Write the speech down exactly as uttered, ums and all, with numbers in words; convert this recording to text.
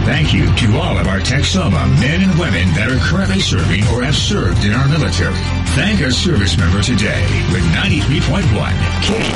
Thank you to all of our Texoma men and women that are currently serving or have served in our military. Thank a service member today with ninety-three point one K